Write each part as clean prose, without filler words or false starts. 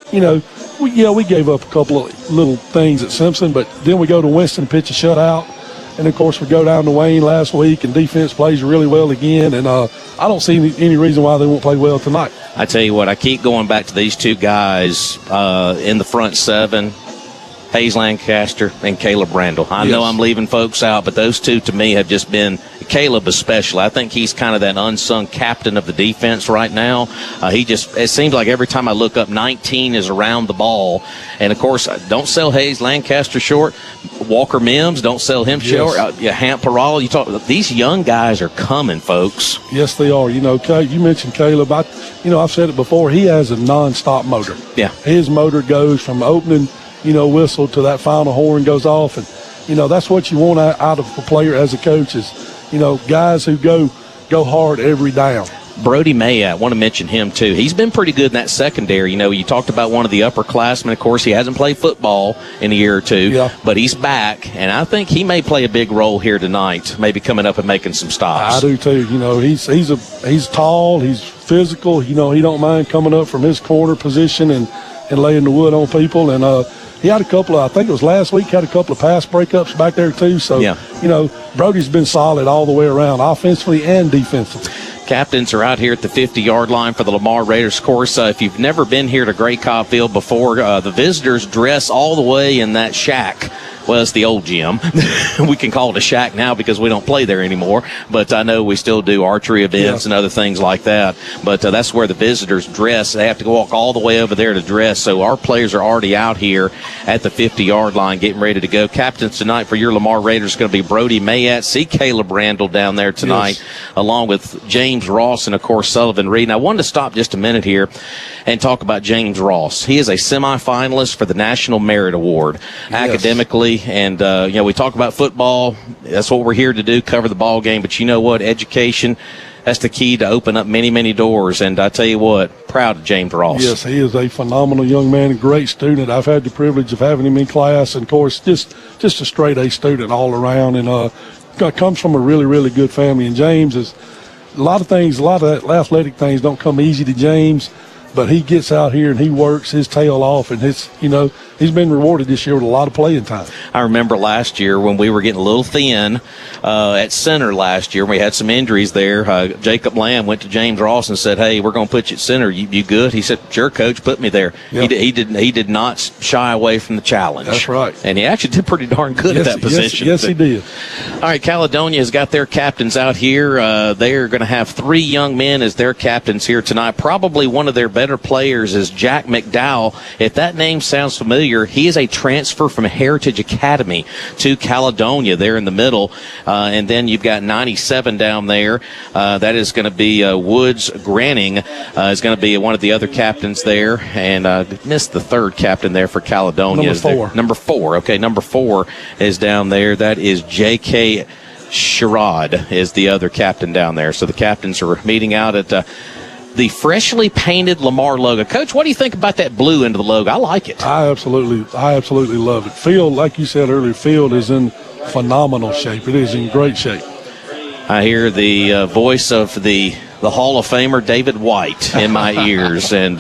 we gave up a couple of little things at Simpson, but then we go to Winston and pitch a shutout. And, of course, we go down to Wayne last week, and defense plays really well again. And I don't see any reason why they won't play well tonight. I tell you what, I keep going back to these two guys in the front seven, Hayes Lancaster and Caleb Randall. I know I'm leaving folks out, but those two to me have just been – Caleb especially. I think he's kind of that unsung captain of the defense right now. It seems like every time I look up, 19 is around the ball. And, of course, don't sell Hayes Lancaster short. Walker Mims, don't sell him short. Hamp Parral, these young guys are coming, folks. Yes, they are. You mentioned Caleb. I've said it before. He has a nonstop motor. Yeah. His motor goes from opening whistle to that final horn goes off. And, that's what you want out of a player as a coach is, guys who go hard every down. Brody Mayat, I want to mention him too. He's been pretty good in that secondary. You talked about one of the upperclassmen. Of course, he hasn't played football in a year or two, but he's back, and I think he may play a big role here tonight, maybe coming up and making some stops. I do too. He's tall, he's physical. He don't mind coming up from his corner position and laying the wood on people. And he had a couple of, I think it was last week, had a couple of pass breakups back there too. So, Brody's been solid all the way around, offensively and defensively. Captains are out here at the 50-yard line for the Lamar Raiders. Of course, if you've never been here to Gray Cobb Field before, the visitors dress all the way in that shack. Well, it's the old gym. We can call it a shack now because we don't play there anymore. But I know we still do archery events and other things like that. But that's where the visitors dress. They have to walk all the way over there to dress. So our players are already out here at the 50-yard line getting ready to go. Captains tonight for your Lamar Raiders is going to be Brody Mayat. See Caleb Randall down there tonight, along with James Ross and, of course, Sullivan Reed. And I wanted to stop just a minute here and talk about James Ross. He is a semifinalist for the National Merit Award academically. And, we talk about football. That's what we're here to do, cover the ball game. But you know what? Education, that's the key to open up many, many doors. And I tell you what, proud of James Ross. Yes, he is a phenomenal young man, a great student. I've had the privilege of having him in class. And, of course, just a straight A student all around. And comes from a really, really good family. And James is a lot of athletic things don't come easy to James. But he gets out here and he works his tail off, and he's been rewarded this year with a lot of playing time. I remember last year when we were getting a little thin at center last year. We had some injuries there. Jacob Lamb went to James Ross and said, "Hey, we're going to put you at center. You good?" He said, "Sure, Coach, put me there." Yep. He did not shy away from the challenge. That's right. And he actually did pretty darn good at that position. Yes, he did. All right, Caledonia has got their captains out here. They are going to have 3 young men as their captains here tonight. Probably one of their better players is Jack McDowell. If that name sounds familiar, he is a transfer from Heritage Academy to Caledonia there in the middle. And then you've got 97 down there. That is going to be Woods Granning is going to be one of the other captains there. And missed the third captain there for Caledonia. Number 4. Okay, number 4 is down there. That is J.K. Sherrod is the other captain down there. So the captains are meeting out at the freshly painted Lamar logo. Coach, what do you think about that blue end of the logo? I like it. I absolutely love it. Field, like you said earlier, field is in phenomenal shape. It is in great shape. I hear the voice of the Hall of Famer David White in my ears, and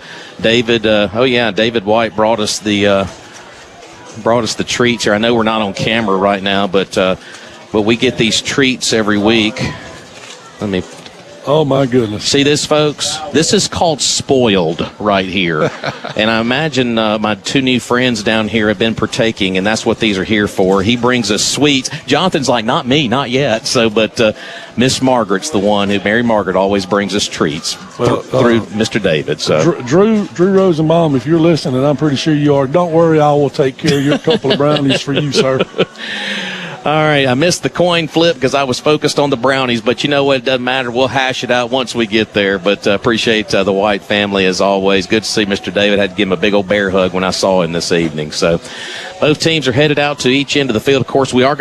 David White brought us the treats here. I know we're not on camera right now, but we get these treats every week. Oh, my goodness. See this, folks? This is called spoiled right here. And I imagine my 2 new friends down here have been partaking, and that's what these are here for. He brings us sweets. Jonathan's like, not me, not yet. But Miss Margaret's the one who, Mary Margaret, always brings us treats through Mr. David. So Drew Rosenbaum, if you're listening, and I'm pretty sure you are, don't worry, I will take care of your couple of brownies for you, sir. All right, I missed the coin flip because I was focused on the brownies, but you know what? It doesn't matter. We'll hash it out once we get there, but appreciate the White family as always. Good to see Mr. David. Had to give him a big old bear hug when I saw him this evening. So both teams are headed out to each end of the field. Of course, we are